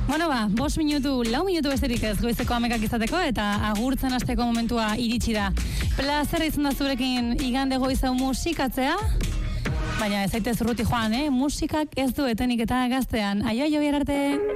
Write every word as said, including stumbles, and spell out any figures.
Bueno ba, bost minutu, lau minutu besterik ez goizeko amekak izateko eta agurtzen hasteko momentua iritsi da. Plazer izan da zurekin igande goizau musikatzea, baina ez zaitez urruti joan, eh? Musikak ez du etenik eta gaztean. Aio, jo, arte.